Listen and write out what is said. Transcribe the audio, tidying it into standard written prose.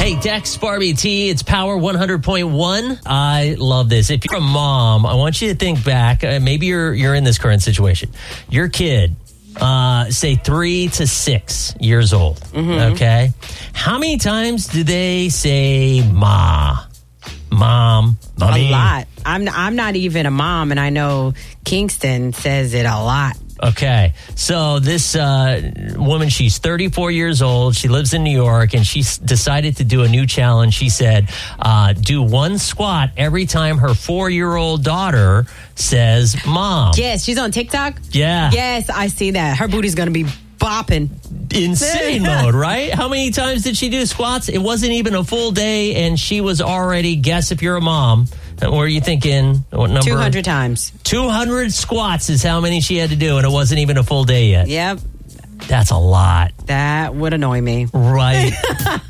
Hey, Dex, Barbie T, it's Power 100.1. I love this. If you're a mom, I want you to think back. Maybe you're in this current situation. Your kid, say 3 to 6 years old, okay? How many times do they say ma, mom, mommy? A lot. I'm not even a mom, and I know Kingston says it a lot. Okay, so this woman, she's 34 years old. She lives in New York, and she decided to do a new challenge. She said, do one squat every time her 4-year-old daughter says, Mom. Yes, she's on TikTok? Yeah. Yes, I see that. Her booty's going to be bopping. Insane mode, right? How many times did she do squats? It wasn't even a full day, and she was already, guess if you're a mom. What are you thinking? What number? 200 times. 200 squats is how many she had to do, and it wasn't even a full day yet. Yep. That's a lot. That would annoy me. Right.